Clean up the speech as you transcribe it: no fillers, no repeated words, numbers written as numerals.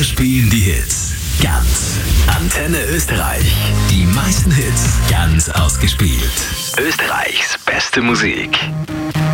Wir spielen die Hits ganz. Antenne Österreich. Die meisten Hits ganz ausgespielt. Österreichs beste Musik.